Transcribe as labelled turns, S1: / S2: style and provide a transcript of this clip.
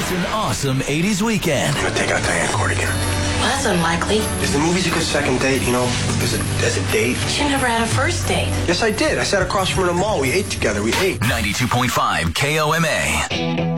S1: It's an awesome 80s weekend.
S2: I'm gonna take out Diane Court again.
S3: Well, that's unlikely.
S2: Is the movies a good second date, you know, as a date?
S3: She never had a first date.
S2: Yes, I did. I sat across from her in the mall. We ate together. We ate.
S1: 92.5 KOMA.